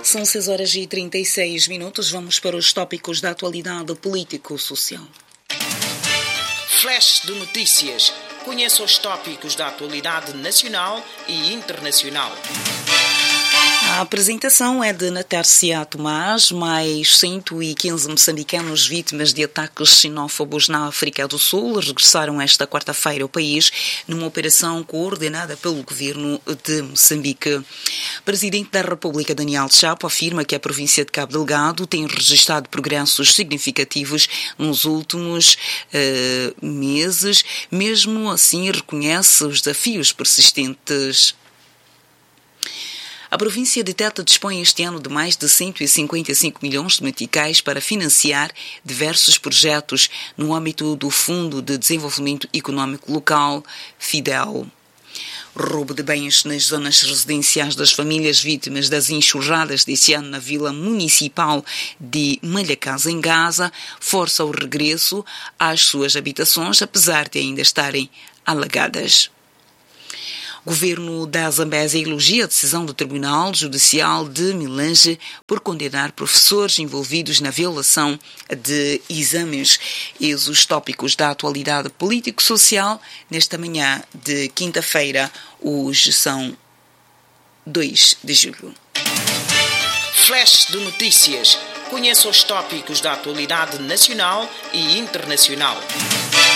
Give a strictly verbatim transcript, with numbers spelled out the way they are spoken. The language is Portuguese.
São seis horas e trinta e seis minutos. Vamos para os tópicos da atualidade político-social. Flash de notícias. Conheça os tópicos da atualidade nacional e internacional. A apresentação é de Natércia Tomás. Mais cento e quinze moçambicanos vítimas de ataques xenófobos na África do Sul regressaram esta quarta-feira ao país numa operação coordenada pelo governo de Moçambique. O presidente da República, Daniel Chapo, afirma que a província de Cabo Delgado tem registrado progressos significativos nos últimos uh, meses. Mesmo assim, reconhece os desafios persistentes. A província de Teta dispõe este ano de mais de cento e cinquenta e cinco milhões de meticais para financiar diversos projetos no âmbito do Fundo de Desenvolvimento Econômico Local, FIDEL. Roubo de bens nas zonas residenciais das famílias vítimas das enxurradas deste ano na Vila Municipal de Malhacasa, em Gaza, força o regresso às suas habitações, apesar de ainda estarem alagadas. O governo da Zambésia elogia a decisão do Tribunal Judicial de Milange por condenar professores envolvidos na violação de exames. Eis os tópicos da atualidade político-social nesta manhã de quinta-feira. Hoje são dois de julho. Flash de notícias. Conheça os tópicos da atualidade nacional e internacional.